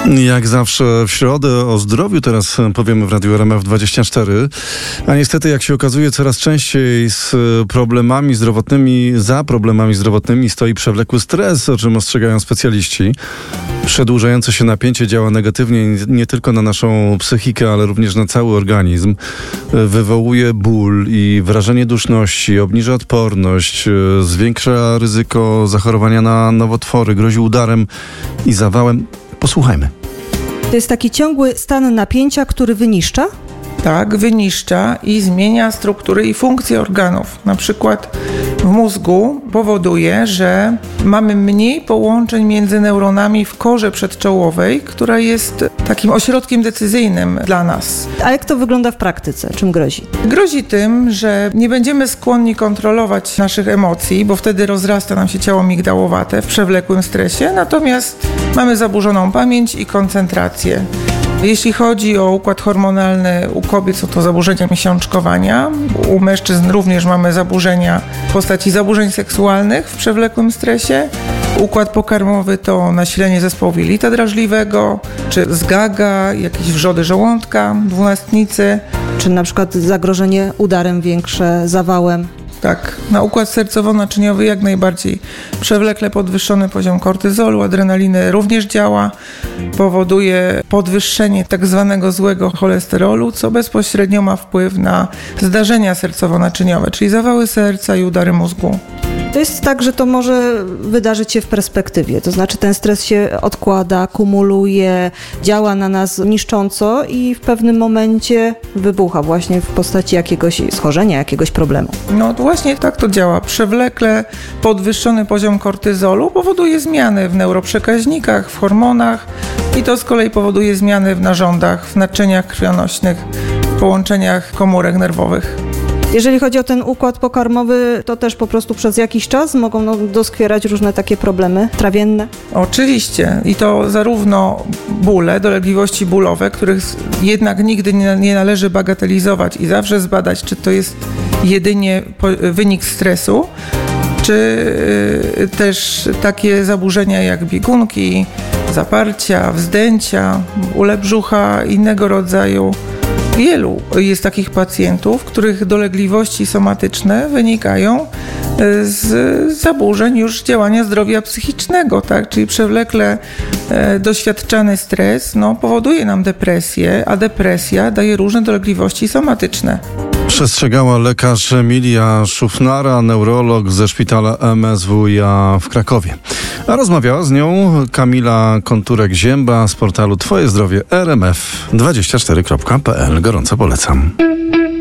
Jak zawsze w środę o zdrowiu teraz powiemy w Radiu RMF24, a niestety jak się okazuje coraz częściej za problemami zdrowotnymi stoi przewlekły stres, o czym ostrzegają specjaliści. Przedłużające się napięcie działa negatywnie nie tylko na naszą psychikę, ale również na cały organizm. Wywołuje ból i wrażenie duszności, obniża odporność, zwiększa ryzyko zachorowania na nowotwory, grozi udarem i zawałem. Posłuchajmy. To jest taki ciągły stan napięcia, który wyniszcza? Tak, wyniszcza i zmienia struktury i funkcje organów. Na przykład w mózgu powoduje, że mamy mniej połączeń między neuronami w korze przedczołowej, która jest takim ośrodkiem decyzyjnym dla nas. A jak to wygląda w praktyce? Czym grozi? Grozi tym, że nie będziemy skłonni kontrolować naszych emocji, bo wtedy rozrasta nam się ciało migdałowate w przewlekłym stresie, natomiast mamy zaburzoną pamięć i koncentrację. Jeśli chodzi o układ hormonalny, u kobiet są to zaburzenia miesiączkowania, u mężczyzn również mamy zaburzenia w postaci zaburzeń seksualnych w przewlekłym stresie. Układ pokarmowy to nasilenie zespołu jelita drażliwego, czy zgaga, jakieś wrzody żołądka, dwunastnicy. Czy na przykład zagrożenie udarem większe, zawałem? Tak, na układ sercowo-naczyniowy jak najbardziej. Przewlekle podwyższony poziom kortyzolu, adrenaliny również działa. Powoduje podwyższenie tak zwanego złego cholesterolu, co bezpośrednio ma wpływ na zdarzenia sercowo-naczyniowe, czyli zawały serca i udary mózgu. To jest tak, że to może wydarzyć się w perspektywie, to znaczy ten stres się odkłada, kumuluje, działa na nas niszcząco i w pewnym momencie wybucha właśnie w postaci jakiegoś schorzenia, jakiegoś problemu. No to właśnie tak to działa. Przewlekle podwyższony poziom kortyzolu powoduje zmiany w neuroprzekaźnikach, w hormonach i to z kolei powoduje zmiany w narządach, w naczyniach krwionośnych, w połączeniach komórek nerwowych. Jeżeli chodzi o ten układ pokarmowy, to też po prostu przez jakiś czas mogą doskwierać różne takie problemy trawienne? Oczywiście. I to zarówno bóle, dolegliwości bólowe, których jednak nigdy nie należy bagatelizować i zawsze zbadać, czy to jest jedynie wynik stresu, czy też takie zaburzenia jak biegunki, zaparcia, wzdęcia, bóle brzucha, innego rodzaju. Wielu jest takich pacjentów, których dolegliwości somatyczne wynikają z zaburzeń już działania zdrowia psychicznego, tak? Czyli przewlekle doświadczany stres powoduje nam depresję, a depresja daje różne dolegliwości somatyczne. Przestrzegała lekarz Emilia Szufnara, neurolog ze szpitala MSWiA w Krakowie. A rozmawiała z nią Kamila Konturek-Zięba z portalu Twoje Zdrowie RMF24.pl. Gorąco polecam.